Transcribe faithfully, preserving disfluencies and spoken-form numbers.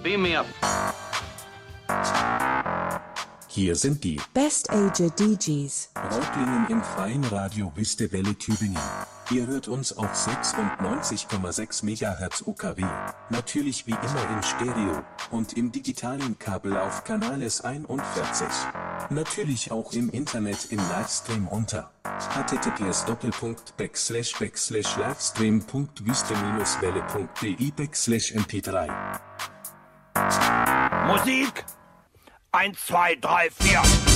Beam me up. Hier sind die Best Ager D Js. Reutlingen im freien Radio Wüste Welle Tübingen. Ihr hört uns auf sechsundneunzig Komma sechs Megahertz U K W, natürlich wie immer in Stereo, und im digitalen Kabel auf Kanal S einundvierzig. Natürlich auch im Internet im Livestream unter https doppelpunkt backslash backslash livestream punkt wüste welle punkt de backslash M P drei. Musik! Eins, zwei, drei, vier.